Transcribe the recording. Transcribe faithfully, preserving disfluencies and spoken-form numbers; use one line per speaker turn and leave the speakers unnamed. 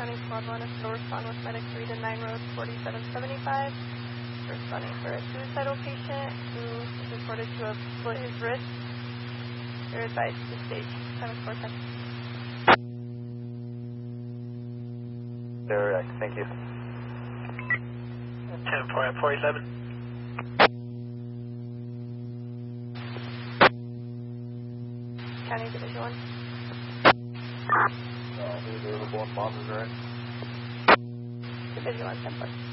County Squad one is still respond with medic three to nine road forty-seven seventy-five. Responding for a suicidal patient who is reported to have split his wrist. You're advised to stage seven four ten.
Direct, thank you.
ten four at forty-seven.
County Division one.
Uh, who's available on monitoring?
Division one, ten four.